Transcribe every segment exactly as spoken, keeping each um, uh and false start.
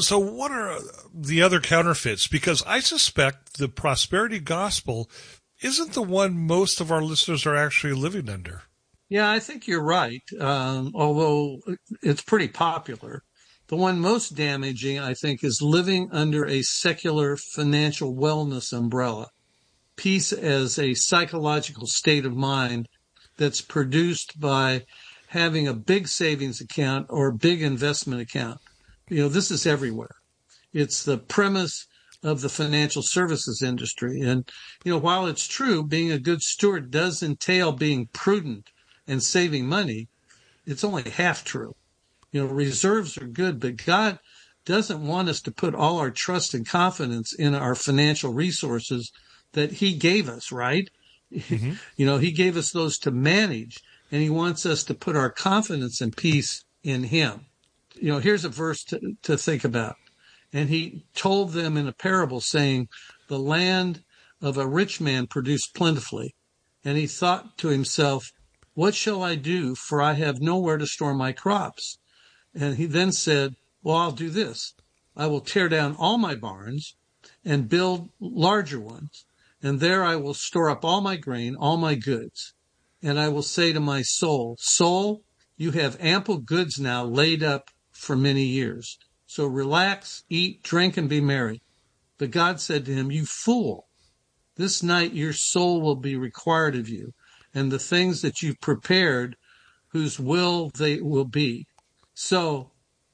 So what are the other counterfeits? Because I suspect the prosperity gospel isn't the one most of our listeners are actually living under. Yeah, I think you're right, um, although it's pretty popular. The one most damaging, I think, is living under a secular financial wellness umbrella. Peace as a psychological state of mind that's produced by having a big savings account or a big investment account. You know, this is everywhere. It's the premise of the financial services industry. And, you know, while it's true, being a good steward does entail being prudent and saving money, it's only half true. You know, reserves are good, but God doesn't want us to put all our trust and confidence in our financial resources that he gave us, right? Mm-hmm. You know, he gave us those to manage, and he wants us to put our confidence and peace in him. You know, here's a verse to, to think about. And he told them in a parable saying, the land of a rich man produced plentifully. And he thought to himself, what shall I do? For I have nowhere to store my crops. And he then said, well, I'll do this. I will tear down all my barns and build larger ones. And there I will store up all my grain, all my goods. And I will say to my soul, soul, you have ample goods now laid up for many years. So relax, eat, drink, and be merry. But God said to him, you fool, this night your soul will be required of you, and the things that you've prepared, whose will they will be. So,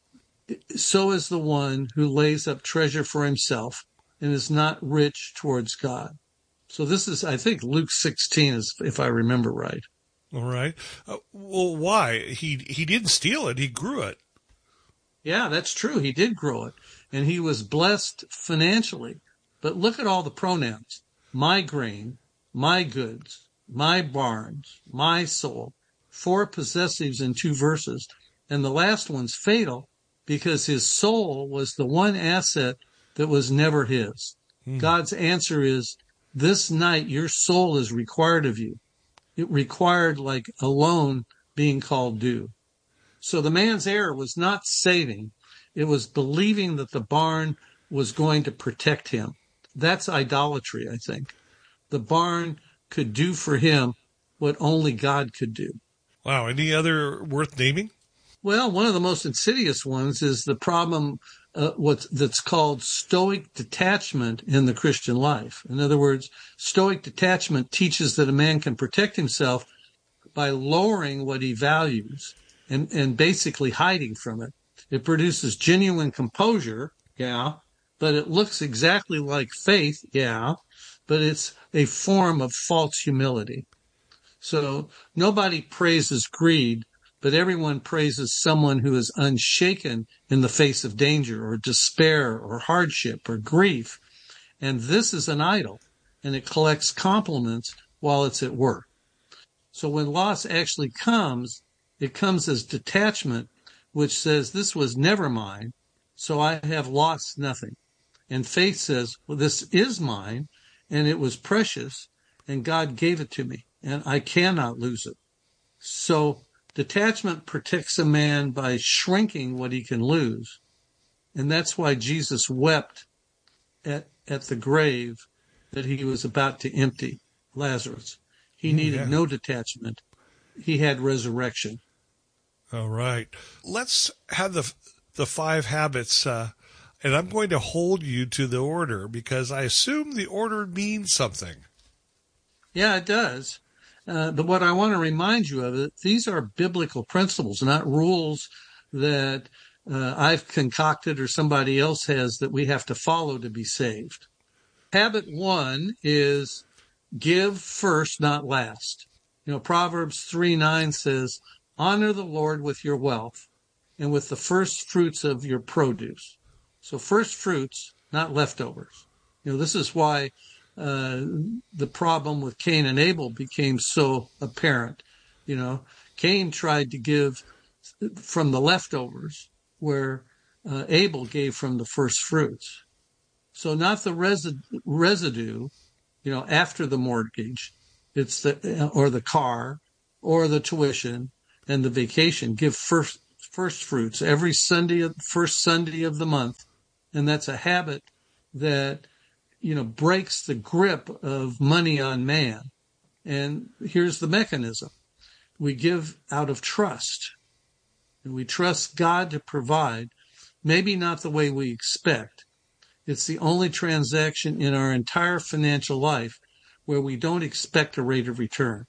so is the one who lays up treasure for himself and is not rich towards God. So this is, I think, Luke sixteen, is, if I remember right. All right. Uh, well, why? He he didn't steal it. He grew it. Yeah, that's true. He did grow it, and he was blessed financially. But look at all the pronouns. My grain, my goods, my barns, my soul. Four possessives in two verses. And the last one's fatal because his soul was the one asset that was never his. Hmm. God's answer is, this night your soul is required of you. It required like a loan being called due. So the man's error was not saving. It was believing that the barn was going to protect him. That's idolatry, I think. The barn could do for him what only God could do. Wow. Any other worth naming? Well, one of the most insidious ones is the problem uh, what's, that's called stoic detachment in the Christian life. In other words, stoic detachment teaches that a man can protect himself by lowering what he values and, and basically hiding from it. It produces genuine composure, yeah, but it looks exactly like faith, yeah, but it's a form of false humility. So nobody praises greed, but everyone praises someone who is unshaken in the face of danger or despair or hardship or grief. And this is an idol, and it collects compliments while it's at work. So when loss actually comes, it comes as detachment, which says, this was never mine, so I have lost nothing. And faith says, well, this is mine, and it was precious, and God gave it to me, and I cannot lose it. So detachment protects a man by shrinking what he can lose. And that's why Jesus wept at, at the grave that he was about to empty Lazarus. He needed yeah. no detachment. He had resurrection. All right. Let's have the the five habits, uh, and I'm going to hold you to the order because I assume the order means something. Yeah, it does. Uh, but what I want to remind you of is these are biblical principles, not rules that uh, I've concocted or somebody else has that we have to follow to be saved. Habit one is give first, not last. You know, Proverbs three nine says, honor the Lord with your wealth and with the first fruits of your produce. So first fruits, not leftovers. You know, this is why uh, the problem with Cain and Abel became so apparent. You know, Cain tried to give from the leftovers where uh, Abel gave from the first fruits. So not the resi- residue, you know, after the mortgage, it's the, or the car or the tuition and the vacation. Give first, first fruits every Sunday, first Sunday of the month. And that's a habit that, you know, breaks the grip of money on man. And here's the mechanism. We give out of trust. And we trust God to provide, maybe not the way we expect. It's the only transaction in our entire financial life where we don't expect a rate of return.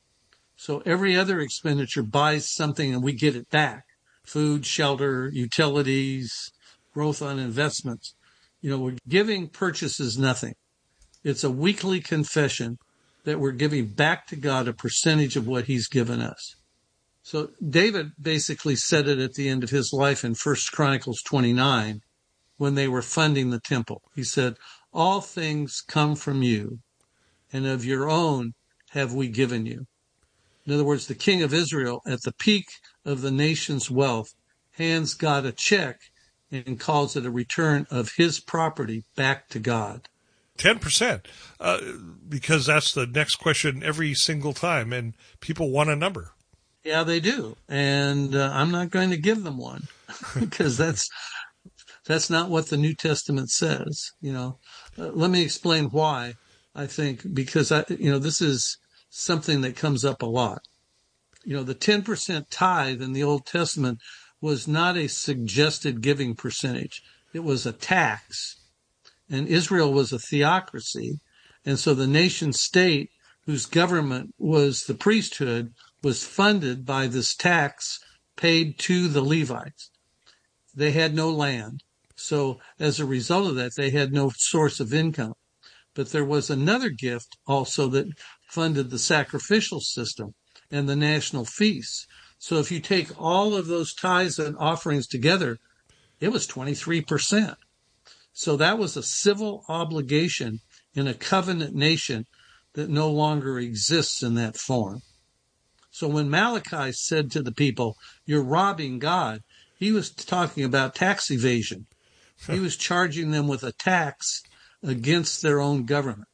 So every other expenditure buys something and we get it back. Food, shelter, utilities, growth on investments. You know, we're giving purchases nothing. It's a weekly confession that we're giving back to God a percentage of what he's given us. So David basically said it at the end of his life in First Chronicles twenty-nine when they were funding the temple. He said, all things come from you, and of your own have we given you. In other words, the king of Israel, at the peak of the nation's wealth, hands God a check and calls it a return of his property back to God. ten percent, uh, because that's the next question every single time, and people want a number. Yeah, they do. And uh, I'm not going to give them one because that's that's not what the New Testament says. You know, uh, let me explain why. I think because I, you know, this is something that comes up a lot. You know, the ten percent tithe in the Old Testament was not a suggested giving percentage. It was a tax. And Israel was a theocracy. And so the nation state, whose government was the priesthood, was funded by this tax paid to the Levites. They had no land. So as a result of that, they had no source of income. But there was another gift also that funded the sacrificial system and the national feasts. So if you take all of those tithes and offerings together, it was twenty-three percent. So that was a civil obligation in a covenant nation that no longer exists in that form. So when Malachi said to the people, you're robbing God, he was talking about tax evasion. He was charging them with a tax against their own government.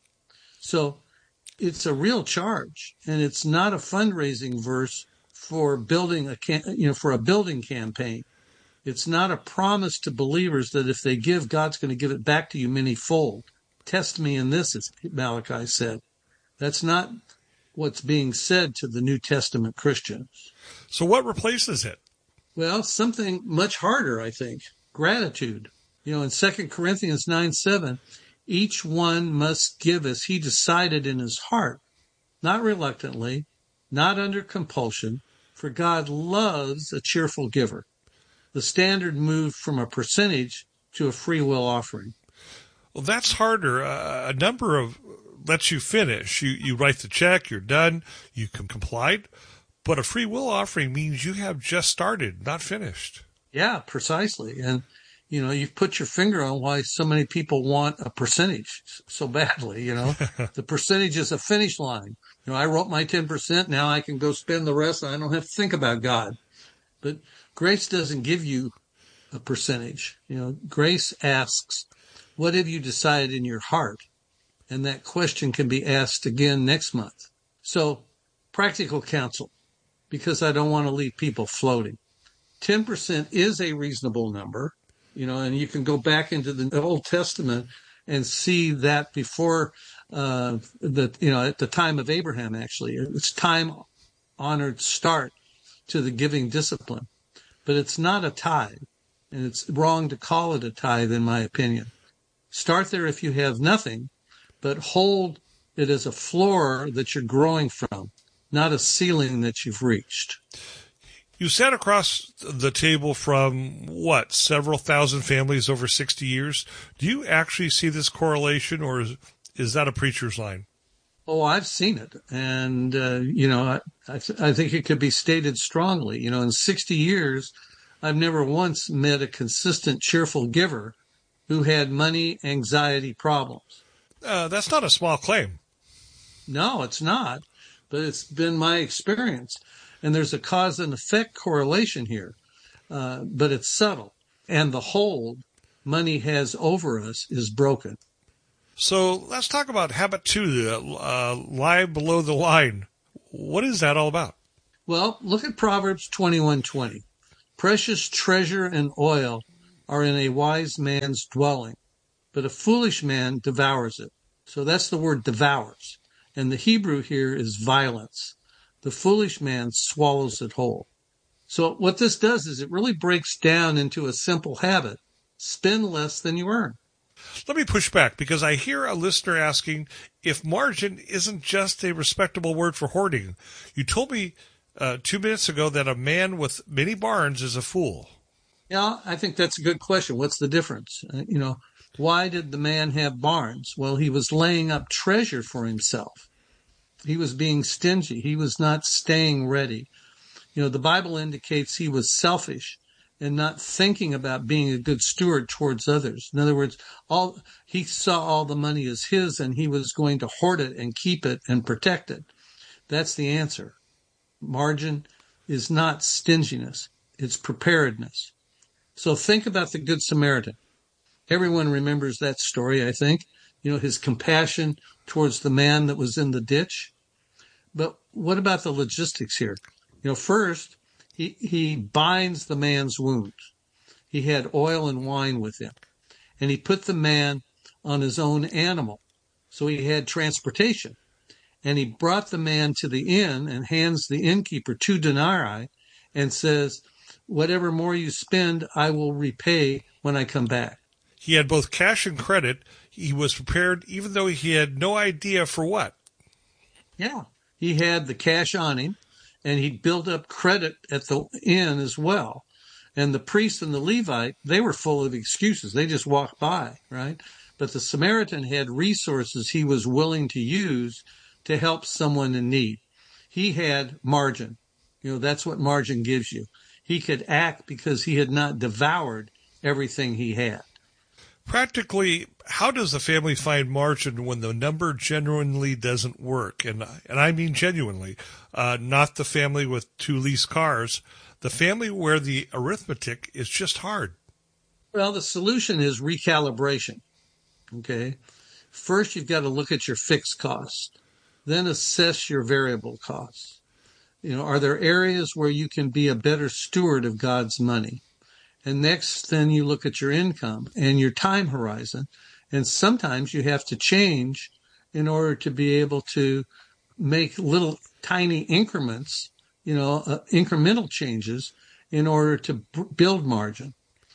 So it's a real charge, and it's not a fundraising verse for building a you know for a building campaign. It's not a promise to believers that if they give, God's going to give it back to you many-fold. Test me in this, as Malachi said. That's not what's being said to the New Testament Christians. So what replaces it? Well, something much harder, I think. Gratitude. You know, in Second Corinthians nine seven, each one must give as he decided in his heart, not reluctantly, not under compulsion, for God loves a cheerful giver. The standard moved from a percentage to a free will offering. Well, that's harder. Uh, a number of lets you finish. You you write the check, you're done, you can comply. But a free will offering means you have just started, not finished. Yeah, precisely. And, you know, you've put your finger on why so many people want a percentage so badly, you know. The percentage is a finish line. You know, I wrote my ten percent, now I can go spend the rest and I don't have to think about God. But grace doesn't give you a percentage. You know, grace asks, what have you decided in your heart? And that question can be asked again next month. So, practical counsel, because I don't want to leave people floating. ten percent is a reasonable number, you know, and you can go back into the Old Testament and see that before uh, the, you know, at the time of Abraham, actually. It's time-honored start to the giving discipline. But it's not a tithe, and it's wrong to call it a tithe, in my opinion. Start there if you have nothing, but hold it as a floor that you're growing from, not a ceiling that you've reached. You sat across the table from, what, several thousand families over sixty years. Do you actually see this correlation, or is, is that a preacher's line? Oh, I've seen it. And, uh, you know, I, I, th- I think it could be stated strongly. You know, in sixty years, I've never once met a consistent, cheerful giver who had money anxiety problems. Uh, that's not a small claim. No, it's not. But it's been my experience. And there's a cause and effect correlation here. Uh, but it's subtle. And the hold money has over us is broken. So let's talk about habit two, the uh, lie below the line. What is that all about? Well, look at Proverbs twenty-one twenty. Precious treasure and oil are in a wise man's dwelling, but a foolish man devours it. So that's the word devours. And the Hebrew here is violence. The foolish man swallows it whole. So what this does is it really breaks down into a simple habit. Spend less than you earn. Let me push back, because I hear a listener asking if margin isn't just a respectable word for hoarding. You told me uh, two minutes ago that a man with many barns is a fool. Yeah, I think that's a good question. What's the difference? Uh, you know, why did the man have barns? Well, he was laying up treasure for himself. He was being stingy. He was not staying ready. You know, the Bible indicates he was selfish and not thinking about being a good steward towards others. In other words, all he saw all the money as his, and he was going to hoard it and keep it and protect it. That's the answer. Margin is not stinginess. It's preparedness. So think about the Good Samaritan. Everyone remembers that story, I think. You know, his compassion towards the man that was in the ditch. But what about the logistics here? You know, first, he, he binds the man's wounds. He had oil and wine with him. And he put the man on his own animal. So he had transportation. And he brought the man to the inn and hands the innkeeper two denarii and says, whatever more you spend, I will repay when I come back. He had both cash and credit. He was prepared, even though he had no idea for what. Yeah. He had the cash on him, and he built up credit at the inn as well. And the priest and the Levite, they were full of excuses. They just walked by, right? But the Samaritan had resources he was willing to use to help someone in need. He had margin. You know, that's what margin gives you. He could act because he had not devoured everything he had. Practically, how does the family find margin when the number genuinely doesn't work? And and I mean genuinely, uh, not the family with two leased cars, the family where the arithmetic is just hard. Well, the solution is recalibration. Okay. First, you've got to look at your fixed costs, then assess your variable costs. You know, are there areas where you can be a better steward of God's money? And next, then you look at your income and your time horizon. And sometimes you have to change in order to be able to make little tiny increments, you know, uh, incremental changes in order to b- build margin.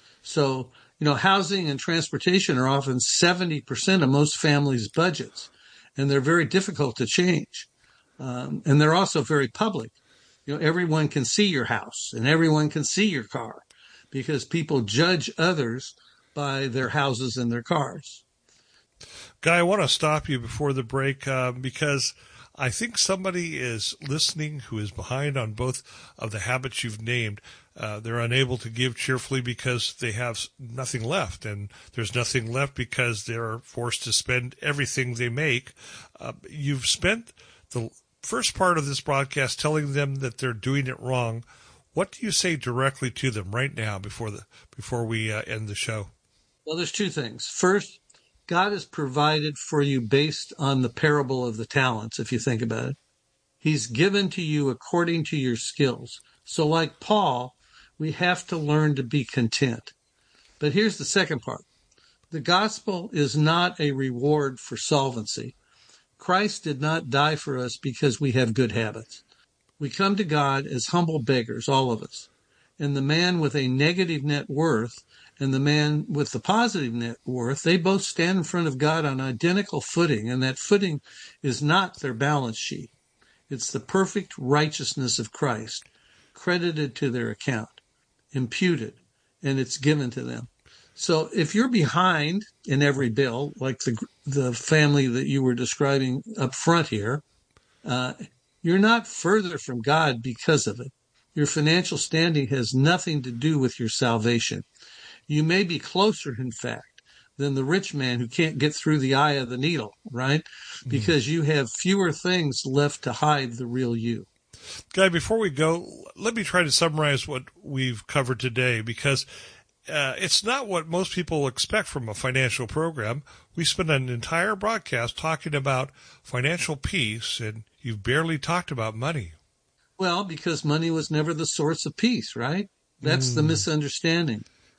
So, you know, housing and transportation are often seventy percent of most families' budgets, and they're very difficult to change. Um, and they're also very public. You know, everyone can see your house and everyone can see your car, because people judge others by their houses and their cars. Guy, I want to stop you before the break uh, because I think somebody is listening who is behind on both of the habits you've named. Uh, they're unable to give cheerfully because they have nothing left, and there's nothing left because they're forced to spend everything they make. Uh, you've spent the first part of this broadcast telling them that they're doing it wrong. What do you say directly to them right now before the before we uh, end the show? Well, there's two things. First, God has provided for you based on the parable of the talents, if you think about it. He's given to you according to your skills. So like Paul, we have to learn to be content. But here's the second part. The gospel is not a reward for solvency. Christ did not die for us because we have good habits. We come to God as humble beggars, all of us. And the man with a negative net worth and the man with the positive net worth, they both stand in front of God on identical footing, and that footing is not their balance sheet. It's the perfect righteousness of Christ, credited to their account, imputed, and it's given to them. So if you're behind in every bill, like the the family that you were describing up front here, uh, you're not further from God because of it. Your financial standing has nothing to do with your salvation. You may be closer, in fact, than the rich man who can't get through the eye of the needle, right? Because you have fewer things left to hide the real you. Guy, before we go, let me try to summarize what we've covered today, because uh, it's not what most people expect from a financial program. We spent an entire broadcast talking about financial peace, and you've barely talked about money. Well, because money was never the source of peace, right? That's mm. the misunderstanding.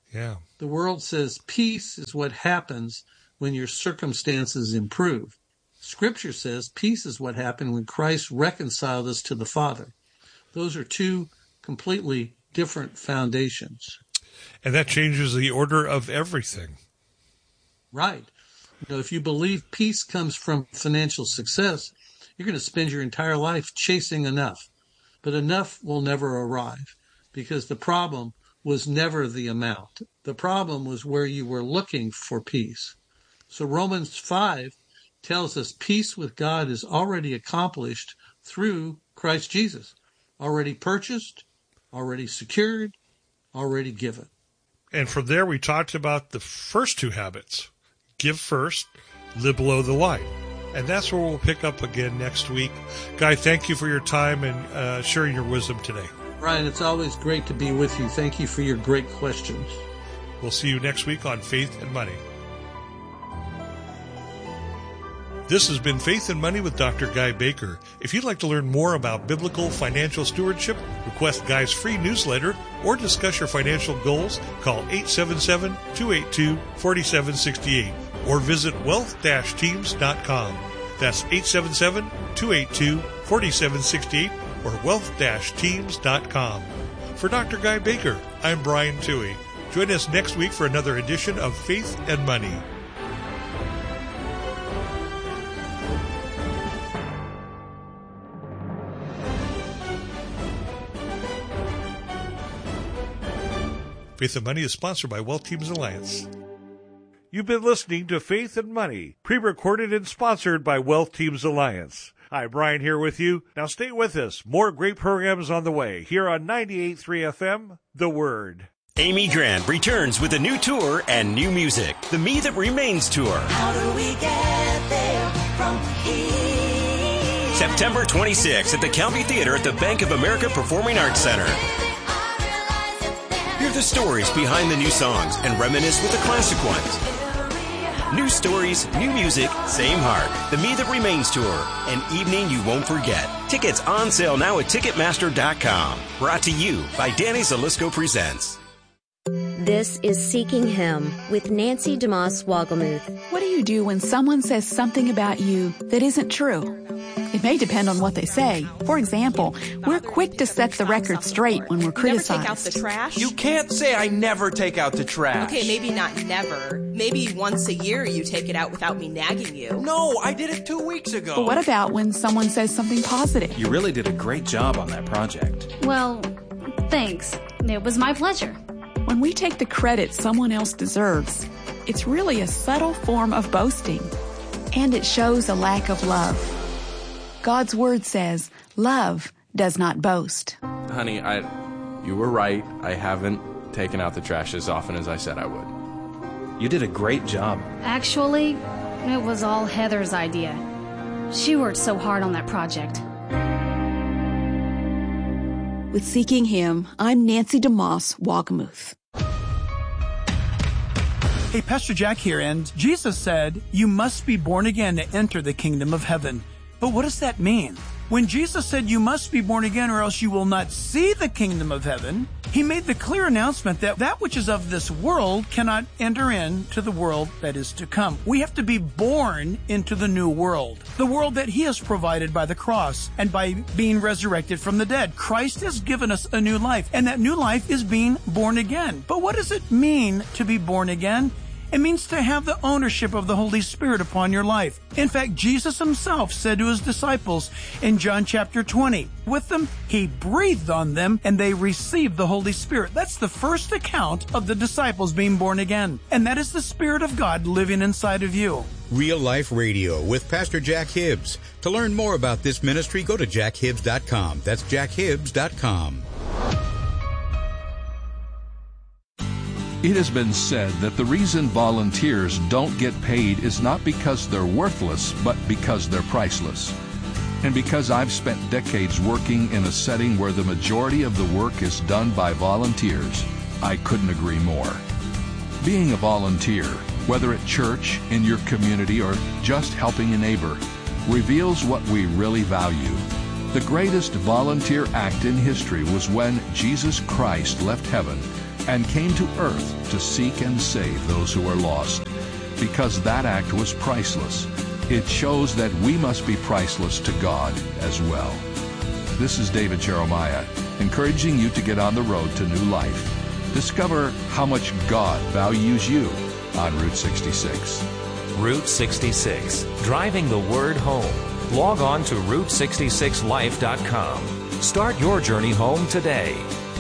Yeah. The world says peace is what happens when your circumstances improve. Scripture says peace is what happened when Christ reconciled us to the Father. Those are two completely different foundations. And that changes the order of everything. Right. You know, if you believe peace comes from financial success, you're going to spend your entire life chasing enough. But enough will never arrive because the problem was never the amount. The problem was where you were looking for peace. So Romans five tells us peace with God is already accomplished through Christ Jesus, already purchased, already secured, already given. And from there, we talked about the first two habits. Give first, live below the line. And that's where we'll pick up again next week. Guy, thank you for your time and uh, sharing your wisdom today. Ryan, it's always great to be with you. Thank you for your great questions. We'll see you next week on Faith and Money. This has been Faith and Money with Doctor Guy Baker. If you'd like to learn more about biblical financial stewardship, request Guy's free newsletter, or discuss your financial goals, call eight seven seven, two eight two, four seven six eight or visit wealth dash teams dot com. That's eight seven seven, two eight two, four seven six eight or wealth dash teams dot com. For Doctor Guy Baker, I'm Brian Toohey. Join us next week for another edition of Faith and Money. Faith and Money is sponsored by Wealth Teams Alliance. You've been listening to Faith and Money, pre-recorded and sponsored by Wealth Teams Alliance. Hi, Brian here with you. Now stay with us. More great programs on the way here on ninety-eight point three F M, The Word. Amy Grant returns with a new tour and new music. The Me That Remains Tour. How do we get there from here? September twenty-sixth at the County Theater at the Bank of America Performing Arts Center. Hear the stories behind the new songs and reminisce with the classic ones. New stories, new music, same heart. The Me That Remains Tour. An evening you won't forget. Tickets on sale now at Ticketmaster dot com. Brought to you by Danny Zalisco Presents. This is Seeking Him with Nancy DeMoss Wogelmuth. What do you do when someone says something about you that isn't true? It may depend on what they say. For example, we're quick to set the record straight when we're criticized. Never take out the trash? You can't say I never take out the trash. Okay, maybe not never. Maybe once a year you take it out without me nagging you. No, I did it two weeks ago. But what about when someone says something positive? You really did a great job on that project. Well, thanks. It was my pleasure. When we take the credit someone else deserves, it's really a subtle form of boasting, and it shows a lack of love. God's word says, love does not boast. Honey, I, you were right. I haven't taken out the trash as often as I said I would. You did a great job. Actually, it was all Heather's idea. She worked so hard on that project. With Seeking Him, I'm Nancy DeMoss Wogelmuth. Hey, Pastor Jack here, and Jesus said, you must be born again to enter the kingdom of heaven. But what does that mean? When Jesus said you must be born again or else you will not see the kingdom of heaven, he made the clear announcement that that which is of this world cannot enter into the world that is to come. We have to be born into the new world, the world that he has provided by the cross and by being resurrected from the dead. Christ has given us a new life, and that new life is being born again. But what does it mean to be born again? It means to have the ownership of the Holy Spirit upon your life. In fact, Jesus himself said to his disciples in John chapter twenty, with them, he breathed on them and they received the Holy Spirit. That's the first account of the disciples being born again. And that is the Spirit of God living inside of you. Real Life Radio with Pastor Jack Hibbs. To learn more about this ministry, go to jack hibbs dot com. That's jack hibbs dot com. It has been said that the reason volunteers don't get paid is not because they're worthless, but because they're priceless. And because I've spent decades working in a setting where the majority of the work is done by volunteers, I couldn't agree more. Being a volunteer, whether at church, in your community, or just helping a neighbor, reveals what we really value. The greatest volunteer act in history was when Jesus Christ left heaven and came to earth to seek and save those who are lost. Because that act was priceless, it shows that we must be priceless to God as well. This is David Jeremiah, encouraging you to get on the road to new life. Discover how much God values you on Route sixty-six. Route sixty-six, driving the word home. Log on to route sixty-six life dot com. Start your journey home today.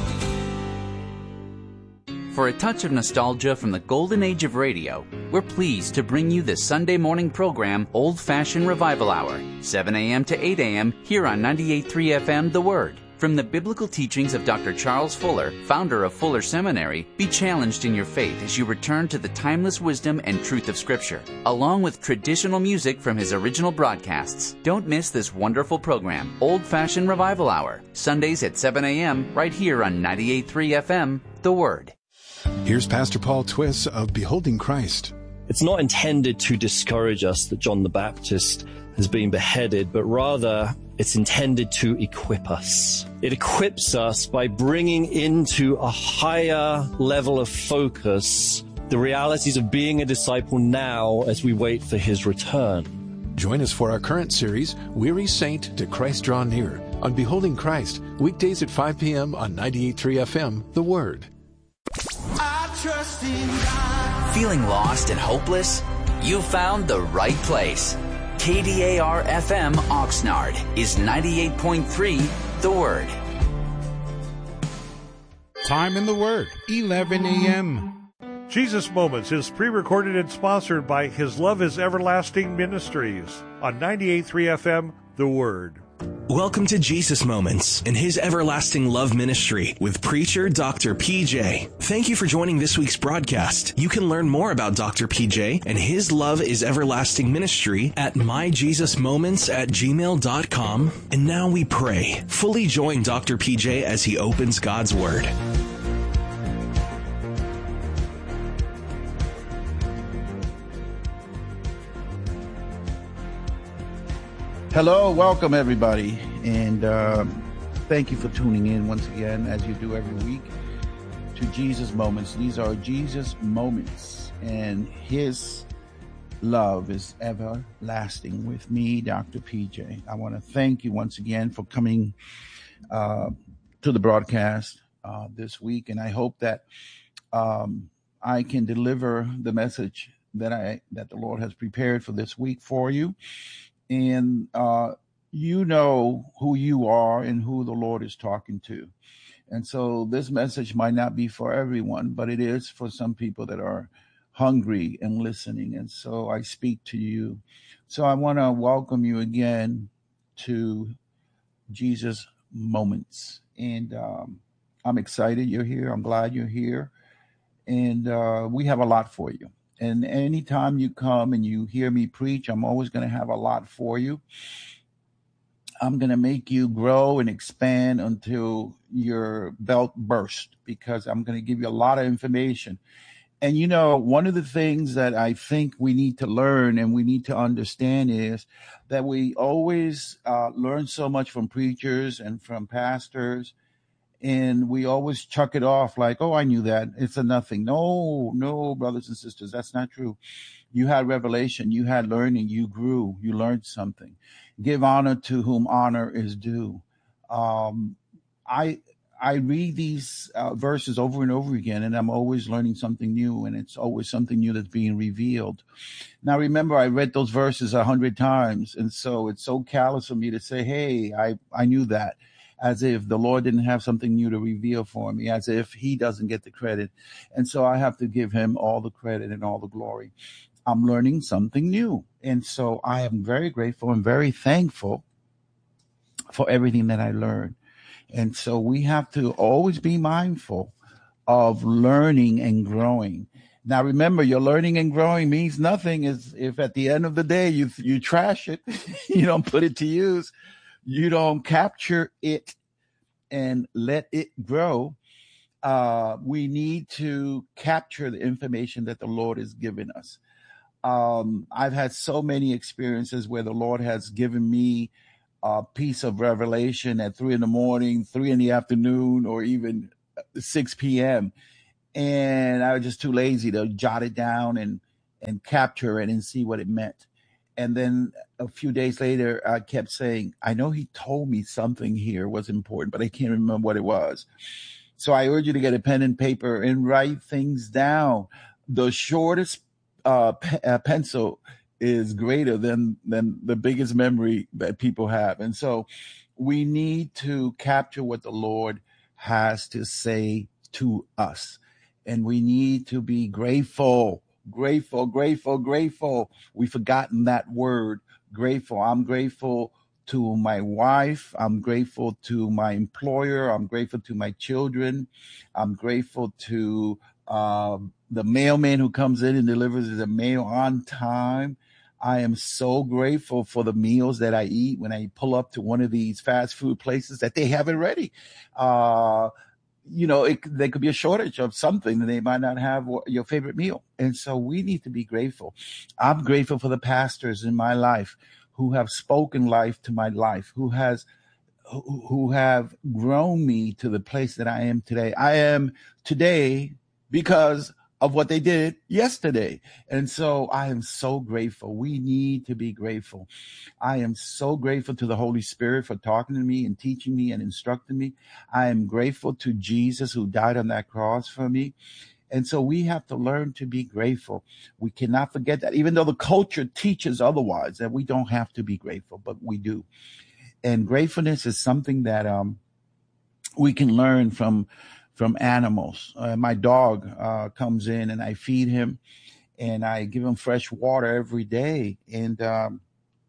For a touch of nostalgia from the golden age of radio, we're pleased to bring you the Sunday morning program Old Fashioned Revival Hour, seven a.m. to eight a.m. here on ninety-eight point three F M The Word. From the biblical teachings of Doctor Charles Fuller, founder of Fuller Seminary, be challenged in your faith as you return to the timeless wisdom and truth of Scripture, along with traditional music from his original broadcasts. Don't miss this wonderful program, Old Fashioned Revival Hour, Sundays at seven a.m. right here on ninety-eight point three F M The Word. Here's Pastor Paul Twiss of Beholding Christ. It's not intended to discourage us that John the Baptist has been beheaded, but rather it's intended to equip us. It equips us by bringing into a higher level of focus the realities of being a disciple now as we wait for his return. Join us for our current series, Weary Saint to Christ Draw Near, on Beholding Christ, weekdays at five p.m. on ninety-eight point three F M, The Word. I trust in God. Feeling lost and hopeless? You found the right place. K D A R F M Oxnard is ninety-eight point three The Word. Time in the Word, eleven a.m. Jesus Moments is pre-recorded and sponsored by His Love is Everlasting Ministries on ninety-eight point three F M The Word. Welcome to Jesus Moments and His Everlasting Love Ministry with preacher Doctor P J. Thank you for joining this week's broadcast. You can learn more about Doctor P J and His Love is Everlasting Ministry at my jesus moments at gmail dot com. And now we pray. Fully join Doctor P J as he opens God's Word. Hello, welcome everybody, and uh, thank you for tuning in once again, as you do every week, to Jesus Moments. These are Jesus Moments, and His love is everlasting with me, Doctor P J. I want to thank you once again for coming uh, to the broadcast uh, this week, and I hope that um, I can deliver the message that I that the Lord has prepared for this week for you. And uh, you know who you are and who the Lord is talking to. And so this message might not be for everyone, but it is for some people that are hungry and listening. And so I speak to you. So I want to welcome you again to Jesus Moments. And um, I'm excited you're here. I'm glad you're here. And uh, we have a lot for you. And anytime you come and you hear me preach, I'm always going to have a lot for you. I'm going to make you grow and expand until your belt bursts, because I'm going to give you a lot of information. And, you know, one of the things that I think we need to learn and we need to understand is that we always uh, learn so much from preachers and from pastors. And we always chuck it off like, oh, I knew that. It's a nothing. No, no, brothers and sisters, that's not true. You had revelation. You had learning. You grew. You learned something. Give honor to whom honor is due. Um, I I read these uh, verses over and over again, and I'm always learning something new, and it's always something new that's being revealed. Now, remember, I read those verses a hundred times, and so it's so callous of me to say, hey, I, I knew that. As if the Lord didn't have something new to reveal for me, as if he doesn't get the credit. And so I have to give him all the credit and all the glory. I'm learning something new. And so I am very grateful and very thankful for everything that I learned. And so we have to always be mindful of learning and growing. Now, remember, your learning and growing means nothing is if at the end of the day you you trash it, you don't put it to use. You don't capture it and let it grow. Uh, we need to capture the information that the Lord has given us. Um, I've had so many experiences where the Lord has given me a piece of revelation at three in the morning, three in the afternoon, or even six p.m. And I was just too lazy to jot it down and, and capture it and see what it meant. And then a few days later, I kept saying, I know he told me something here was important, but I can't remember what it was. So I urge you to get a pen and paper and write things down. The shortest uh, pe- uh, pencil is greater than, than the biggest memory that people have. And so we need to capture what the Lord has to say to us. And we need to be grateful, grateful, grateful, grateful. We've forgotten that word, grateful. I'm grateful to my wife. I'm grateful to my employer. I'm grateful to my children. I'm grateful to um, the mailman who comes in and delivers the mail on time. I am so grateful for the meals that I eat when I pull up to one of these fast food places that they have it ready. Uh, you know, it, there could be a shortage of something and they might not have your favorite meal. And so we need to be grateful. I'm grateful for the pastors in my life who have spoken life to my life, who has, who, who have grown me to the place that I am today. I am today because of what they did yesterday. And so I am so grateful. We need to be grateful. I am so grateful to the Holy Spirit for talking to me and teaching me and instructing me. I am grateful to Jesus who died on that cross for me. And so we have to learn to be grateful. We cannot forget that, even though the culture teaches otherwise, that we don't have to be grateful, but we do. And gratefulness is something that um, we can learn from from animals. Uh, my dog uh, comes in and I feed him and I give him fresh water every day. And um,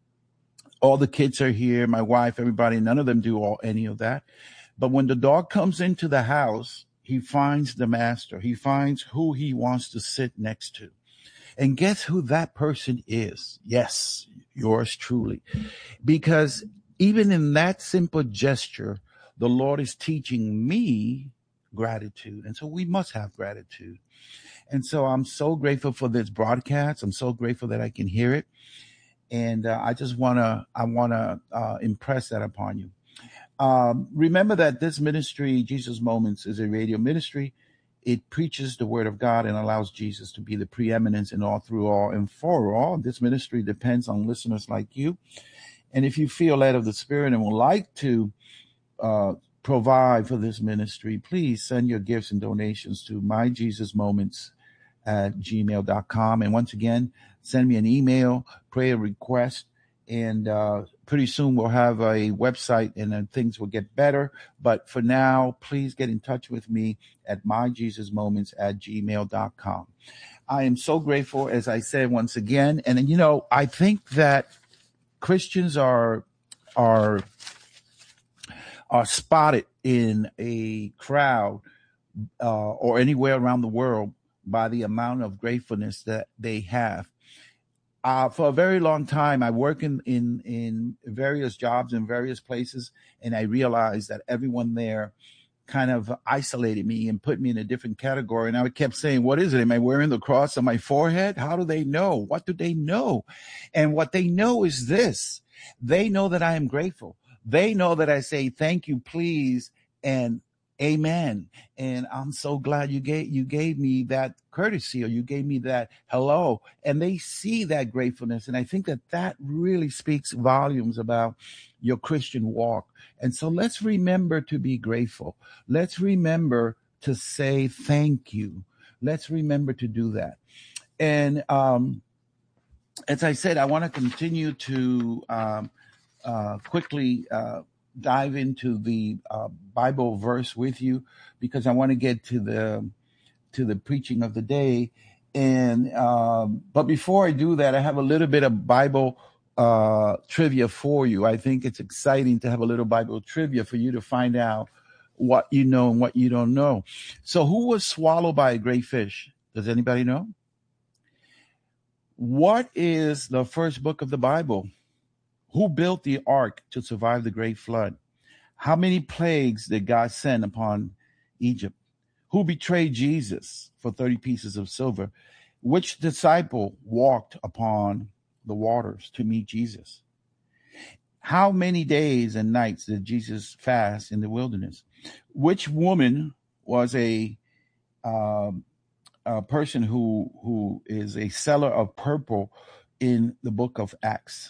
all the kids are here, my wife, everybody, none of them do all any of that. But when the dog comes into the house, he finds the master. He finds who he wants to sit next to. And guess who that person is? Yes, yours truly. Because even in that simple gesture, the Lord is teaching me gratitude. And so we must have gratitude. And so I'm so grateful for this broadcast. I'm so grateful that I can hear it. And uh, I just want to, I want to uh, impress that upon you. Um, remember that this ministry, Jesus Moments, is a radio ministry. It preaches the word of God and allows Jesus to be the preeminence in all, through all, and for all. This ministry depends on listeners like you. And if you feel led of the Spirit and would like to uh, provide for this ministry, please send your gifts and donations to my jesus moments at gmail dot com. And once again, send me an email, prayer request, and uh, pretty soon we'll have a website and then things will get better. But for now, please get in touch with me at my jesus moments at gmail dot com. I am so grateful, as I said once again. And, you know, I think that Christians are are are spotted in a crowd uh, or anywhere around the world by the amount of gratefulness that they have. Uh, for a very long time, I work in, in, in various jobs in various places, and I realized that everyone there kind of isolated me and put me in a different category. And I kept saying, what is it? Am I wearing the cross on my forehead? How do they know? What do they know? And what they know is this. They know that I am grateful. They know that I say, thank you, please, and amen. And I'm so glad you gave, you gave me that courtesy, or you gave me that hello. And they see that gratefulness. And I think that that really speaks volumes about your Christian walk. And so let's remember to be grateful. Let's remember to say thank you. Let's remember to do that. And um, as I said, I want to continue to um, uh, quickly uh, dive into the uh, Bible verse with you, because I want to get to the to the preaching of the day. And um, but before I do that, I have a little bit of Bible uh, trivia for you. I think it's exciting to have a little Bible trivia for you to find out what you know and what you don't know. So, who was swallowed by a great fish? Does anybody know? What is the first book of the Bible? Who built the ark to survive the great flood? How many plagues did God send upon Egypt? Who betrayed Jesus for thirty pieces of silver? Which disciple walked upon the waters to meet Jesus? How many days and nights did Jesus fast in the wilderness? Which woman was a um, a person who who is a seller of purple in the book of Acts,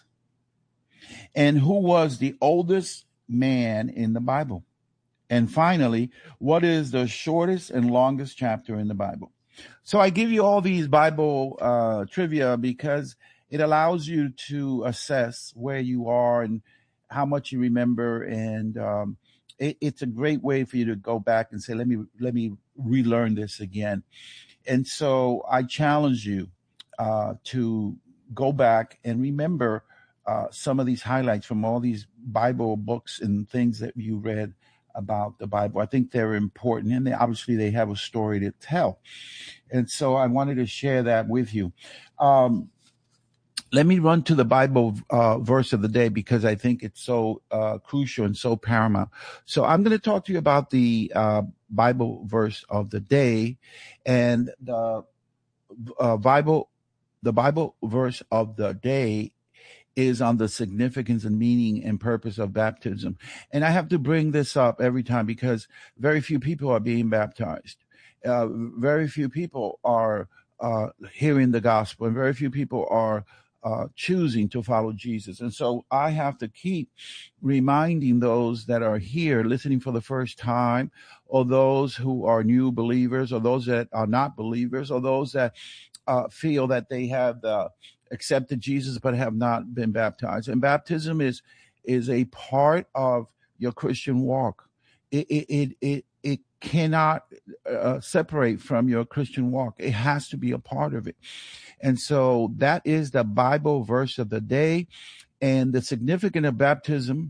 and who was the oldest man in the Bible. And finally, what is the shortest and longest chapter in the Bible? So I give you all these Bible uh, trivia because it allows you to assess where you are and how much you remember. And um, it, it's a great way for you to go back and say, let me let me relearn this again. And so I challenge you uh, to go back and remember uh, some of these highlights from all these Bible books and things that you read about the Bible. I think they're important, and they obviously they have a story to tell. And so I wanted to share that with you. Um, let me run to the Bible uh, verse of the day because I think it's so uh, crucial and so paramount. So I'm going to talk to you about the uh, Bible verse of the day, and the uh, Bible, the Bible verse of the day is on the significance and meaning and purpose of baptism. And I have to bring this up every time because very few people are being baptized. Uh, very few people are uh, hearing the gospel, and very few people are uh, choosing to follow Jesus. And so I have to keep reminding those that are here listening for the first time, or those who are new believers, or those that are not believers, or those that uh, feel that they have the accepted Jesus but have not been baptized. And baptism is is a part of your Christian walk. It it it it, it cannot uh, separate from your Christian walk. It has to be a part of it. And so that is the Bible verse of the day. And the significance of baptism,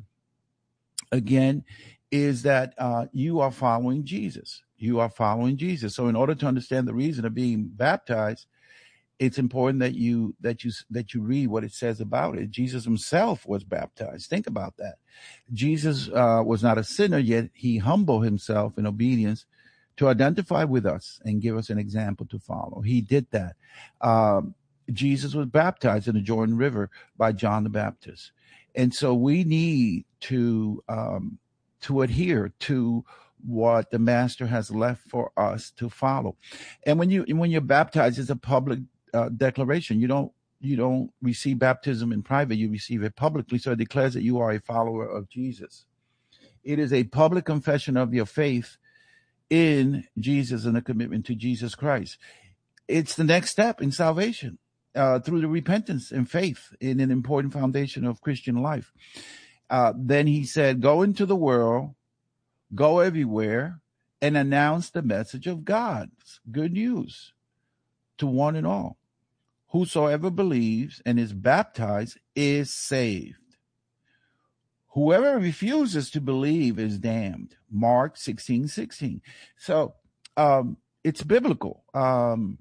again, is that uh, you are following Jesus. You are following Jesus. So in order to understand the reason of being baptized, it's important that you that you that you read what it says about it. Jesus himself was baptized. Think about that. Jesus uh, was not a sinner, yet he humbled himself in obedience to identify with us and give us an example to follow. He did that. Um, Jesus was baptized in the Jordan River by John the Baptist, and so we need to um, to adhere to what the Master has left for us to follow. And when you when you're baptized, it's a public Uh, declaration. You don't you don't receive baptism in private, you receive it publicly. So it declares that you are a follower of Jesus. It is a public confession of your faith in Jesus and a commitment to Jesus Christ. It's the next step in salvation uh, through the repentance and faith in an important foundation of Christian life. Uh, then he said, go into the world, go everywhere, and announce the message of God's good news to one and all. Whosoever believes and is baptized is saved. Whoever refuses to believe is damned. Mark sixteen sixteen. So um, it's biblical. Um,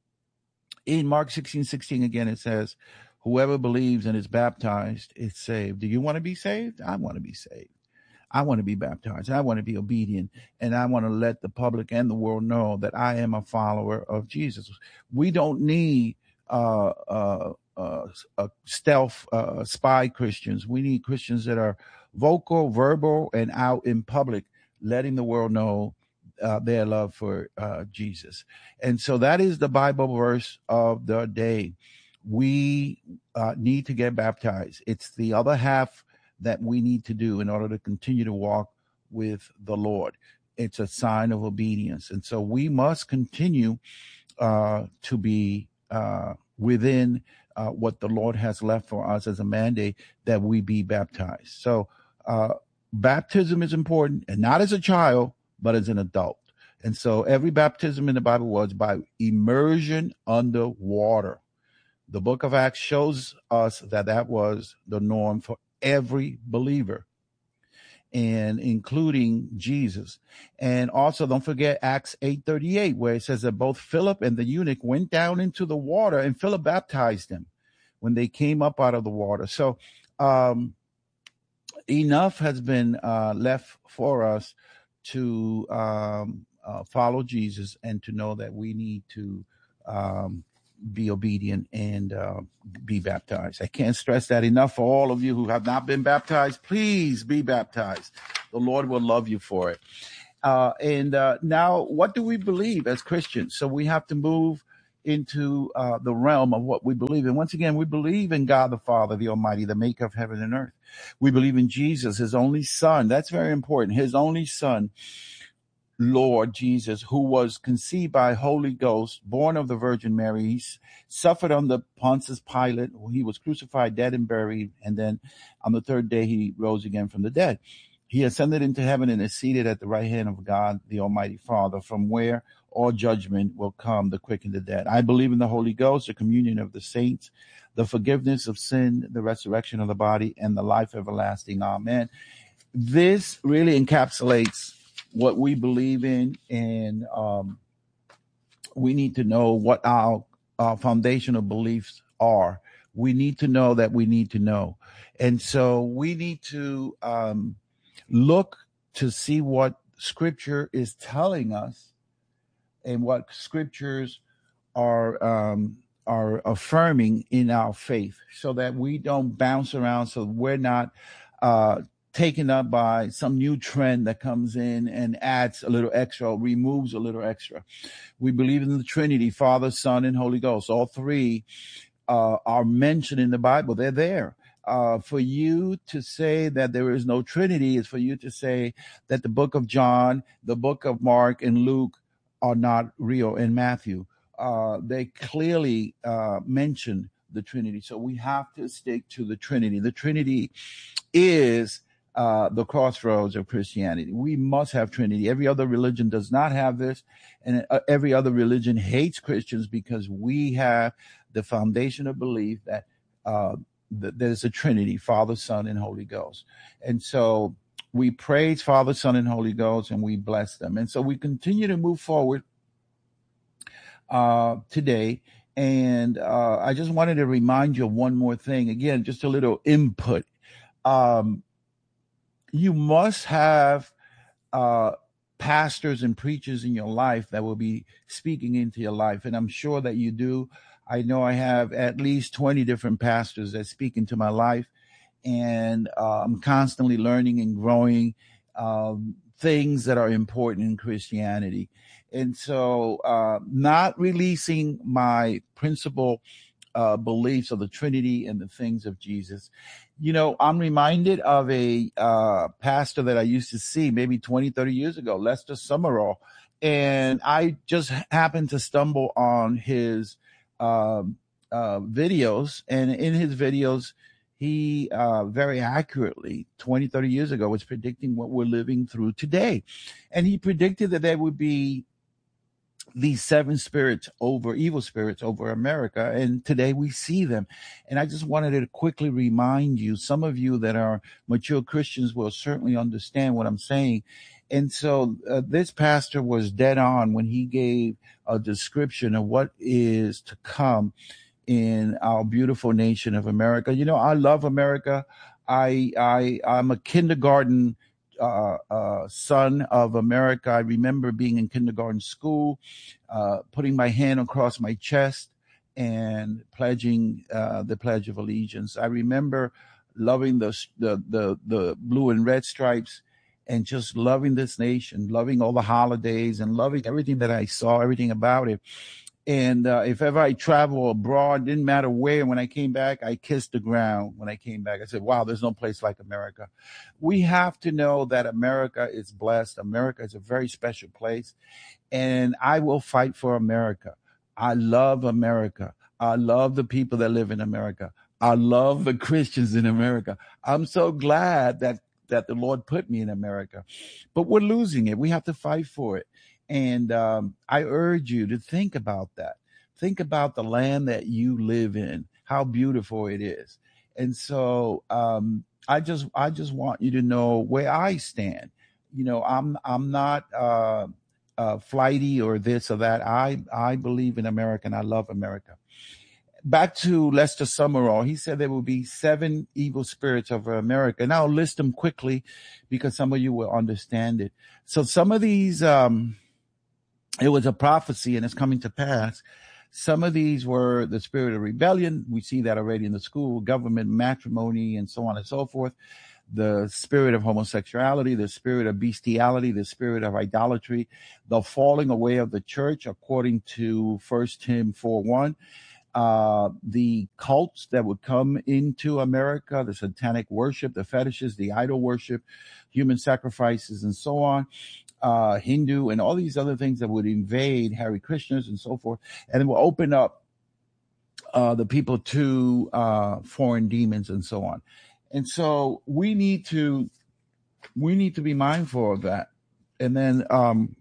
in Mark sixteen sixteen, again, it says, whoever believes and is baptized is saved. Do you want to be saved? I want to be saved. I want to be baptized. I want to be obedient, and I want to let the public and the world know that I am a follower of Jesus. We don't need uh, uh, uh, uh stealth uh, spy Christians. We need Christians that are vocal, verbal, and out in public, letting the world know uh, their love for uh, Jesus. And so that is the Bible verse of the day. We uh, need to get baptized. It's the other half that we need to do in order to continue to walk with the Lord. It's a sign of obedience. And so we must continue uh, to be uh, within uh, what the Lord has left for us as a mandate, that we be baptized. So uh, baptism is important, and not as a child, but as an adult. And so every baptism in the Bible was by immersion under water. The book of Acts shows us that that was the norm for every believer, and including Jesus. And also don't forget Acts eight thirty-eight, where it says that both Philip and the eunuch went down into the water, and Philip baptized them when they came up out of the water. So um, enough has been uh, left for us to um, uh, follow Jesus and to know that we need to um, be obedient and uh, be baptized. I can't stress that enough for all of you who have not been baptized. Please be baptized. The Lord will love you for it. Uh, and uh, now, what do we believe as Christians? So we have to move into uh, the realm of what we believe. And once again, we believe in God the Father, the Almighty, the maker of heaven and earth. We believe in Jesus, his only son. That's very important. His only son, Lord Jesus, who was conceived by Holy Ghost, born of the Virgin Mary. He suffered under Pontius Pilate. He was crucified, dead, and buried. And then on the third day, he rose again from the dead. He ascended into heaven and is seated at the right hand of God, the Almighty Father, from where all judgment will come, the quick and the dead. I believe in the Holy Ghost, the communion of the saints, the forgiveness of sin, the resurrection of the body, and the life everlasting. Amen. This really encapsulates what we believe in, and um, we need to know what our, our foundational beliefs are. We need to know that we need to know. And so we need to um, look to see what Scripture is telling us and what Scriptures are um, are affirming in our faith, so that we don't bounce around, so we're not uh, taken up by some new trend that comes in and adds a little extra, removes a little extra. We believe in the Trinity, Father, Son, and Holy Ghost. All three uh, are mentioned in the Bible. They're there. Uh, for you to say that there is no Trinity is for you to say that the book of John, the book of Mark, and Luke are not real, and Matthew. Uh, they clearly uh, mention the Trinity. So we have to stick to the Trinity. The Trinity is uh, the crossroads of Christianity. We must have Trinity. Every other religion does not have this, and uh, every other religion hates Christians because we have the foundational belief that uh, th- there's a Trinity, Father, Son, and Holy Ghost. And so we praise Father, Son, and Holy Ghost, and we bless them. And so we continue to move forward uh, today. And uh, I just wanted to remind you of one more thing. Again, just a little input. Um, you must have uh, pastors and preachers in your life that will be speaking into your life. And I'm sure that you do. I know I have at least twenty different pastors that speak into my life. And uh, I'm constantly learning and growing um, things that are important in Christianity. And so uh, not releasing my principal uh, beliefs of the Trinity and the things of Jesus. You know, I'm reminded of a uh, pastor that I used to see maybe twenty, thirty years ago, Lester Summerall. And I just happened to stumble on his um, uh, videos. And in his videos, he uh, very accurately, twenty, thirty years ago, was predicting what we're living through today. And he predicted that there would be these seven spirits over, evil spirits over America. And today we see them. And I just wanted to quickly remind you, some of you that are mature Christians will certainly understand what I'm saying. And so uh, this pastor was dead on when he gave a description of what is to come in our beautiful nation of America. You know, I love America. I, I, I'm a kindergarten uh, uh, son of America. I remember being in kindergarten school, uh, putting my hand across my chest and pledging uh, the Pledge of Allegiance. I remember loving the, the, the, the blue and red stripes and just loving this nation, loving all the holidays and loving everything that I saw, everything about it. And uh, if ever I travel abroad, didn't matter where, when I came back, I kissed the ground. When I came back, I said, wow, there's no place like America. We have to know that America is blessed. America is a very special place. And I will fight for America. I love America. I love the people that live in America. I love the Christians in America. I'm so glad that, that the Lord put me in America. But we're losing it. We have to fight for it. And um, I urge you to think about that. Think about the land that you live in, how beautiful it is. And so um, I just I just want you to know where I stand. You know, I'm I'm not uh, uh, flighty or this or that. I I believe in America and I love America. Back to Lester Summerall, he said there will be seven evil spirits over America. And I'll list them quickly because some of you will understand it. So some of these. Um, It was a prophecy and it's coming to pass. Some of these were the spirit of rebellion. We see that already in the school, government, matrimony, and so on and so forth. the spirit of homosexuality, the spirit of bestiality, the spirit of idolatry, the falling away of the church, according to First Timothy four one. Uh, the cults that would come into America, the satanic worship, the fetishes, the idol worship, human sacrifices, and so on, uh, Hindu, and all these other things that would invade Hare Krishnas and so forth, and it will open up uh, the people to uh, foreign demons and so on. And so we need to we need to be mindful of that. And then um,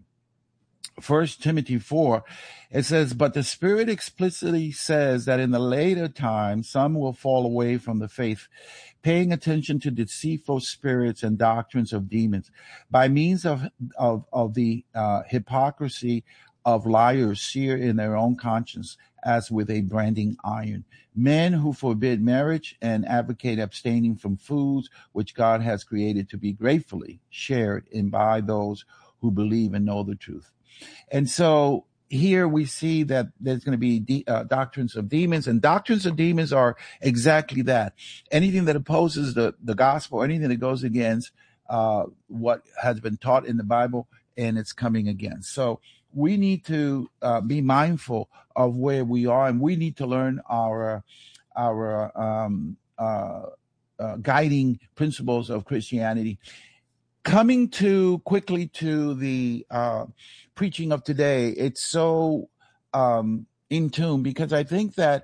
First Timothy four, it says, but the Spirit explicitly says that in the later time, some will fall away from the faith, paying attention to deceitful spirits and doctrines of demons, by means of of, of the uh, hypocrisy of liars seared in their own conscience, as with a branding iron. Men who forbid marriage and advocate abstaining from foods which God has created to be gratefully shared in by those who believe and know the truth. And so here we see that there's going to be de- uh, doctrines of demons, and doctrines of demons are exactly that. Anything that opposes the, the gospel, anything that goes against uh, what has been taught in the Bible, and it's coming against. So we need to uh, be mindful of where we are, and we need to learn our our um, uh, uh, guiding principles of Christianity. Coming to quickly to the uh, preaching of today, it's so um, in tune, because I think that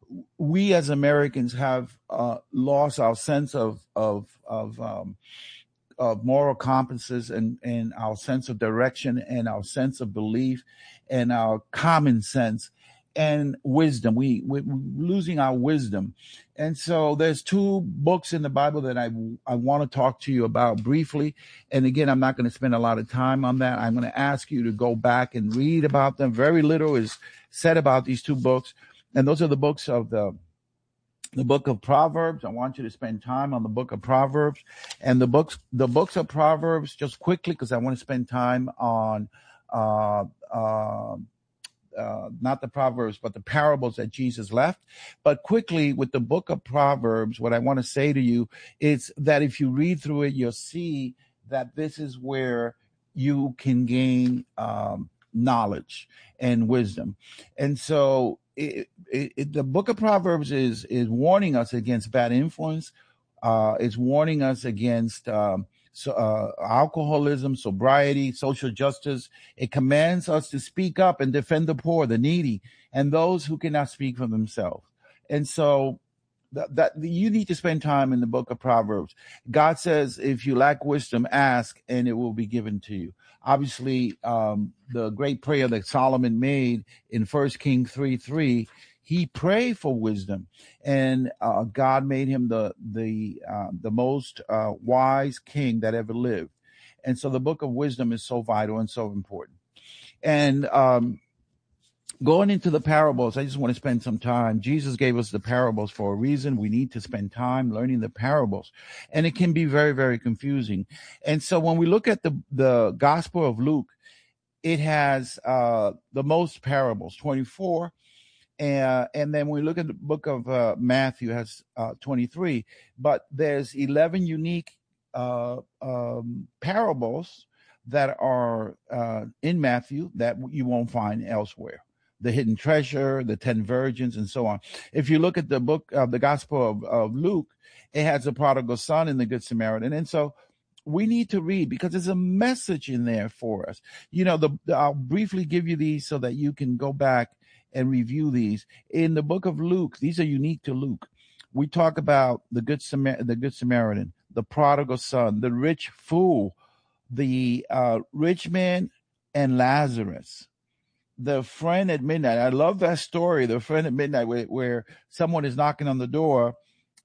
we as Americans have uh, lost our sense of of of um, of moral compasses, and, and our sense of direction, and our sense of belief, and our common sense and wisdom. We, we're losing our wisdom. And so there's two books in the Bible that I, I want to talk to you about briefly. And again, I'm not going to spend a lot of time on that. I'm going to ask you to go back and read about them. Very little is said about these two books. And those are the books of the The book of Proverbs. I want you to spend time on the book of Proverbs, and the books, the books of Proverbs, just quickly, because I want to spend time on, uh, uh, uh, not the Proverbs, but the parables that Jesus left. But quickly with the book of Proverbs, what I want to say to you is that if you read through it, you'll see that this is where you can gain, um, knowledge and wisdom. And so It, it, it, the book of Proverbs is is warning us against bad influence. Uh, it's warning us against um, so, uh, alcoholism, sobriety, social justice. It commands us to speak up and defend the poor, the needy, and those who cannot speak for themselves. And so that, that you need to spend time in the book of Proverbs. God says, if you lack wisdom, ask, and it will be given to you. Obviously, um, the great prayer that Solomon made in First Kings three three, he prayed for wisdom, and uh, God made him the the uh, the most uh, wise king that ever lived. And so the book of wisdom is so vital and so important. And um, going into the parables, I just want to spend some time. Jesus gave us the parables for a reason. We need to spend time learning the parables, and it can be very, very confusing. And so when we look at the, the Gospel of Luke, it has uh, the most parables, twenty-four. Uh, and then when we look at the book of uh, Matthew, it has uh, twenty-three. But there's eleven unique uh, um, parables that are uh, in Matthew that you won't find elsewhere. The hidden treasure, the ten virgins, and so on. If you look at the book of the Gospel of, of Luke, it has the prodigal son and the Good Samaritan. And so we need to read, because there's a message in there for us. You know, the, the I'll briefly give you these so that you can go back and review these. In the book of Luke, these are unique to Luke. We talk about the Good Samar- the Good Samaritan, the prodigal son, the rich fool, the uh, rich man, and Lazarus. The friend at midnight. I love that story. The friend at midnight, where, where someone is knocking on the door,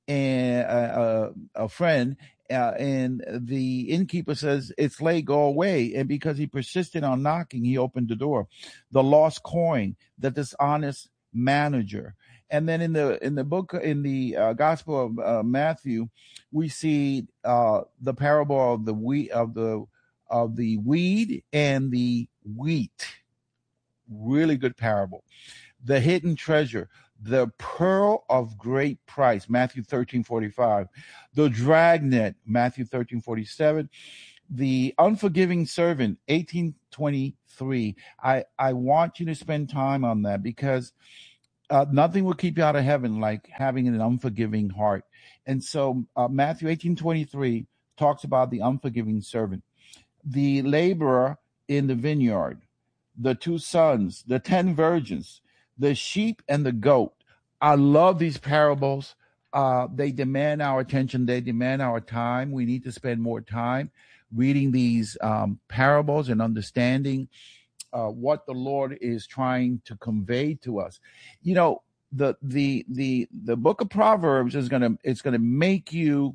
and uh, a friend, uh, and the innkeeper says, "It's late, go away." And because he persisted on knocking, he opened the door. The lost coin, the dishonest manager. And then in the in the book in the uh, Gospel of uh, Matthew, we see uh, the parable of the wheat of the of the weed and the wheat. Really good parable. The hidden treasure, the pearl of great price, Matthew thirteen forty-five, the dragnet, Matthew thirteen forty-seven, the unforgiving servant, eighteen twenty-three. I, I want you to spend time on that, because uh, nothing will keep you out of heaven like having an unforgiving heart. And so uh, Matthew eighteen twenty-three talks about the unforgiving servant, the laborer in the vineyard, the two sons, the ten virgins, the sheep and the goat. I love these parables. Uh, they demand our attention. They demand our time. We need to spend more time reading these um, parables and understanding uh, what the Lord is trying to convey to us. You know, the the the the book of Proverbs is gonna it's gonna make you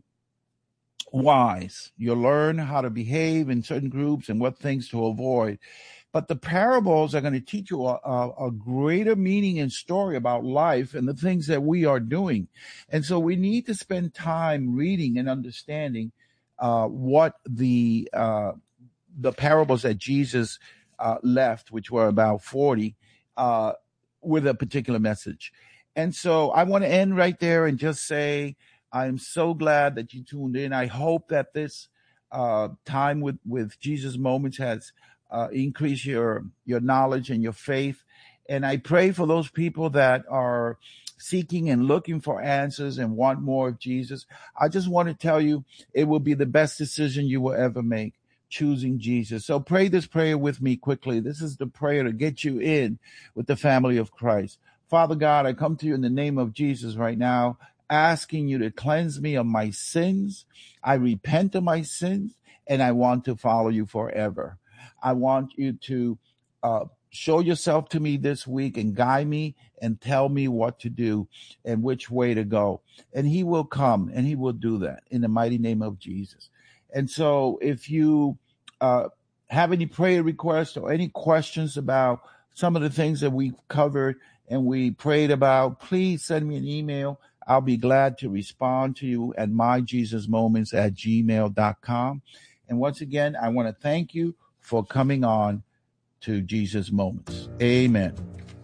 wise. You'll learn how to behave in certain groups and what things to avoid. But the parables are going to teach you a, a, a greater meaning and story about life and the things that we are doing. And so we need to spend time reading and understanding uh, what the uh, the parables that Jesus uh, left, which were about forty, uh, with a particular message. And so I want to end right there and just say, I'm so glad that you tuned in. I hope that this uh, time with, with Jesus Moments has Uh, increase your your knowledge and your faith. And I pray for those people that are seeking and looking for answers and want more of Jesus. I just want to tell you, it will be the best decision you will ever make, choosing Jesus. So pray this prayer with me quickly. This is the prayer to get you in with the family of Christ. Father God, I come to you in the name of Jesus right now, asking you to cleanse me of my sins. I repent of my sins, and I want to follow you forever. I want you to uh, show yourself to me this week and guide me and tell me what to do and which way to go. And he will come and he will do that in the mighty name of Jesus. And so if you uh, have any prayer requests or any questions about some of the things that we've covered and we prayed about, please send me an email. I'll be glad to respond to you at my jesus moments at gmail dot com. And once again, I want to thank you for coming on to Jesus Moments. Amen.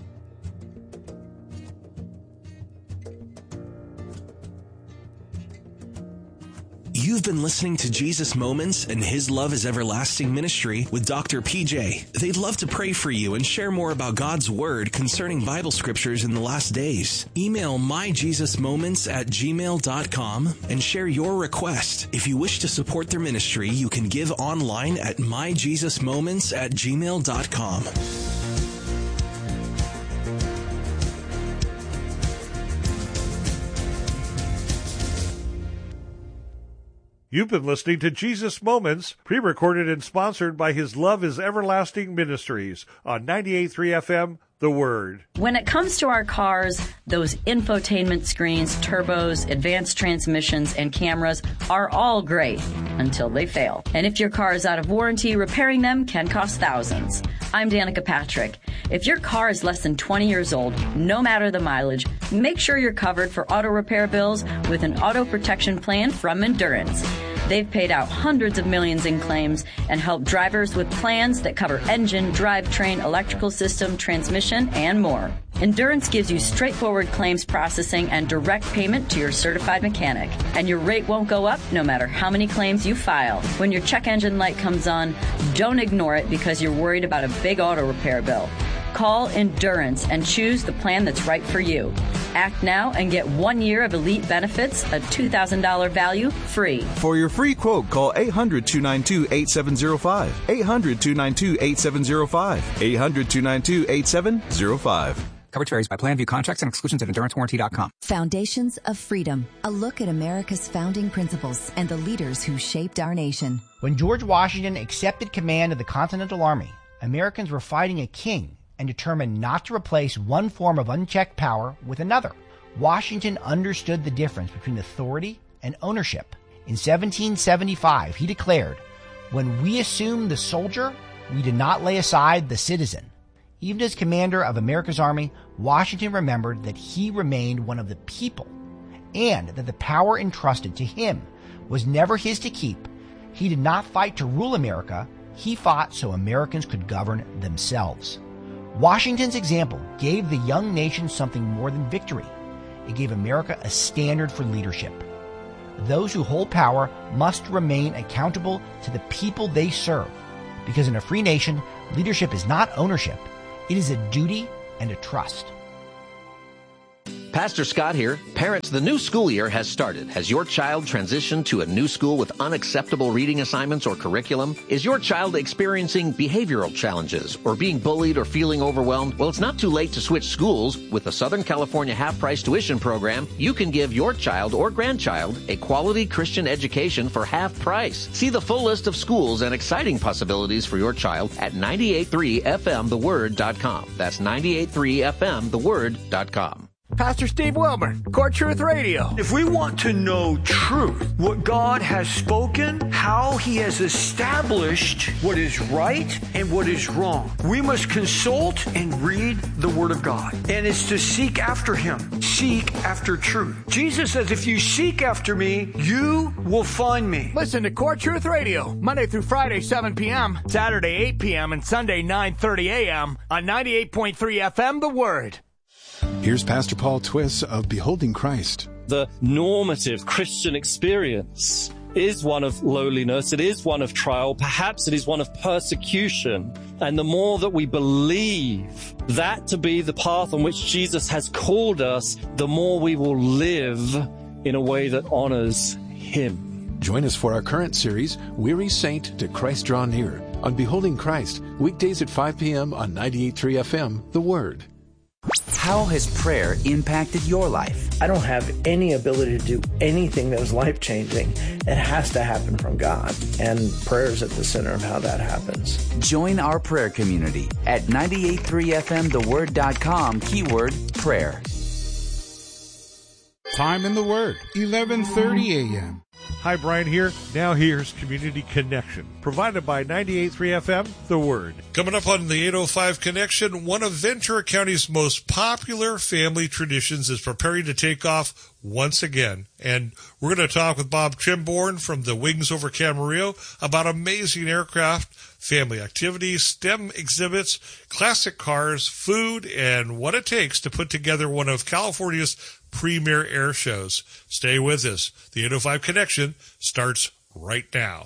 You've been listening to Jesus Moments and His Love is Everlasting Ministry with Doctor P J. They'd love to pray for you and share more about God's Word concerning Bible scriptures in the last days. Email my jesus moments at gmail dot com and share your request. If you wish to support their ministry, you can give online at my jesus moments at gmail dot com. You've been listening to Jesus Moments, pre-recorded and sponsored by His Love is Everlasting Ministries on ninety-eight point three F M, The Word. When it comes to our cars, those infotainment screens, turbos, advanced transmissions, and cameras are all great until they fail. And if your car is out of warranty, repairing them can cost thousands. I'm Danica Patrick. If your car is less than twenty years old, no matter the mileage, make sure you're covered for auto repair bills with an auto protection plan from Endurance. They've paid out hundreds of millions in claims and helped drivers with plans that cover engine, drivetrain, electrical system, transmission, and more. Endurance gives you straightforward claims processing and direct payment to your certified mechanic. And your rate won't go up no matter how many claims you file. When your check engine light comes on, don't ignore it because you're worried about a big auto repair bill. Call Endurance and choose the plan that's right for you. Act now and get one year of elite benefits, a two thousand dollars value, free. For your free quote, call eight hundred, two nine two, eight seven zero five. eight hundred, two nine two, eight seven zero five. eight hundred, two nine two, eight seven zero five. Coverage varies by plan. View contracts and exclusions at endurance warranty dot com. Foundations of Freedom, a look at America's founding principles and the leaders who shaped our nation. When George Washington accepted command of the Continental Army, Americans were fighting a king and determined not to replace one form of unchecked power with another. Washington understood the difference between authority and ownership. In seventeen seventy-five, he declared, "When we assume the soldier, we did not lay aside the citizen." Even as commander of America's army, Washington remembered that he remained one of the people, and that the power entrusted to him was never his to keep. He did not fight to rule America, he fought so Americans could govern themselves. Washington's example gave the young nation something more than victory. It gave America a standard for leadership. Those who hold power must remain accountable to the people they serve, because in a free nation, leadership is not ownership. It is a duty and a trust. Pastor Scott here. Parents, the new school year has started. Has your child transitioned to a new school with unacceptable reading assignments or curriculum? Is your child experiencing behavioral challenges or being bullied or feeling overwhelmed? Well, it's not too late to switch schools. With the Southern California half-price tuition program, you can give your child or grandchild a quality Christian education for half price. See the full list of schools and exciting possibilities for your child at ninety-eight point three F M the word dot com. That's ninety-eight point three F M the word dot com. Pastor Steve Wilburn, Core Truth Radio. If we want to know truth, what God has spoken, how He has established what is right and what is wrong, we must consult and read the Word of God. And it's to seek after Him, seek after truth. Jesus says, if you seek after me, you will find me. Listen to Core Truth Radio, Monday through Friday, seven p.m., Saturday, eight p.m., and Sunday, nine thirty a.m. on ninety-eight point three F M, The Word. Here's Pastor Paul Twiss of Beholding Christ. The normative Christian experience is one of lowliness. It is one of trial. Perhaps it is one of persecution. And the more that we believe that to be the path on which Jesus has called us, the more we will live in a way that honors Him. Join us for our current series, Weary Saint to Christ Draw Near, on Beholding Christ, weekdays at five p.m. on ninety-eight point three F M, The Word. How has prayer impacted your life? I don't have any ability to do anything that is life-changing. It has to happen from God, and prayer is at the center of how that happens. Join our prayer community at ninety-eight point three F M the word dot com, keyword prayer. Time in the Word, eleven thirty a.m. Hi, Brian here. Now here's Community Connection, provided by ninety-eight point three F M, The Word. Coming up on the eight oh five Connection, one of Ventura County's most popular family traditions is preparing to take off once again. And we're going to talk with Bob Trimborn from the Wings Over Camarillo about amazing aircraft, family activities, STEM exhibits, classic cars, food, and what it takes to put together one of California's premier air shows. Stay with us. The eight oh five Connection starts right now.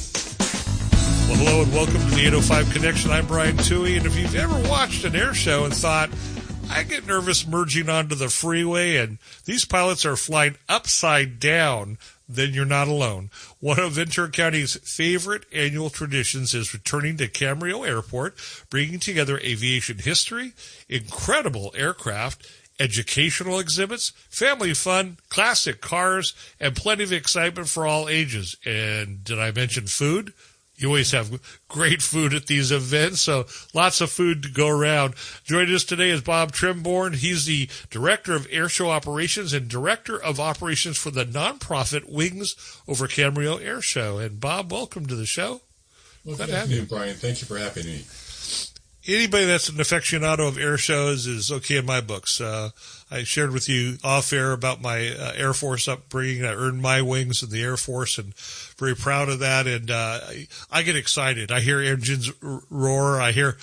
Well, hello and welcome to the eight oh five Connection. I'm Brian Toohey, and if you've ever watched an air show and thought, I get nervous merging onto the freeway and these pilots are flying upside down, then you're not alone. One of Ventura County's favorite annual traditions is returning to Camarillo Airport, bringing together aviation history, incredible aircraft, educational exhibits, family fun, classic cars, and plenty of excitement for all ages. And did I mention food? You always have great food at these events, so lots of food to go around. Joining us today is Bob Trimborn. He's the Director of Airshow Operations and Director of Operations for the nonprofit Wings Over Camarillo Air Show. And Bob, welcome to the show. Well, good afternoon, Brian. Thank you for having me. Anybody that's an aficionado of air shows is okay in my books. Uh, I shared with you off air about my uh, Air Force upbringing. I earned my wings in the Air Force and very proud of that. And, uh, I, I get excited. I hear engines roar. I hear,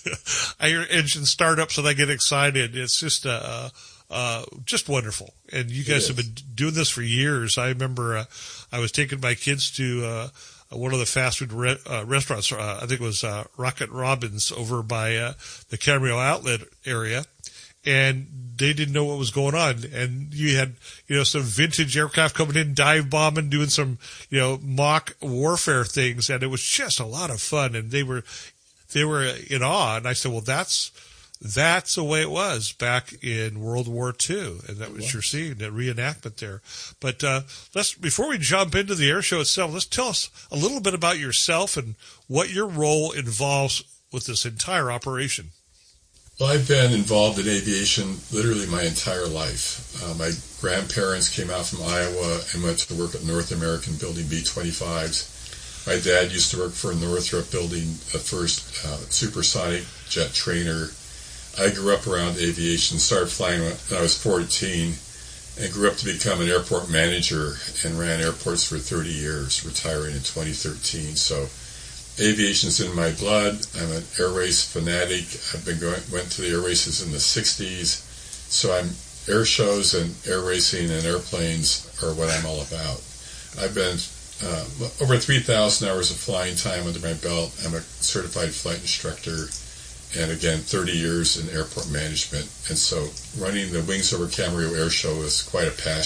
I hear engines start up, so I get excited. It's just, uh, uh, just wonderful. And you guys have been doing this for years. I remember, uh, I was taking my kids to, uh, one of the fast food re- uh, restaurants, uh, I think it was uh, Rocket Robin's over by uh, the Camarillo outlet area, and they didn't know what was going on. And you had, you know, some vintage aircraft coming in, dive bombing, doing some, you know, mock warfare things, and it was just a lot of fun. And they were, they were in awe. And I said, well, that's that's the way it was back in World War Two, and that was yeah. you're seeing that reenactment there. But uh, let's before we jump into the air show itself, let's tell us a little bit about yourself and what your role involves with this entire operation. Well, I've been involved in aviation literally my entire life. Uh, my grandparents came out from Iowa and went to work at North American building B twenty-fives. My dad used to work for Northrop, building the first uh, supersonic jet trainer. I grew up around aviation, started flying when I was fourteen, and grew up to become an airport manager and ran airports for thirty years, retiring in twenty thirteen. So aviation's in my blood. I'm an air race fanatic. I've been going, went to the air races in the sixties. So I'm air shows and air racing and airplanes are what I'm all about. I've been uh, over three thousand hours of flying time under my belt. I'm a certified flight instructor, and again, thirty years in airport management. And so running the Wings Over Camarillo Air Show is quite a passion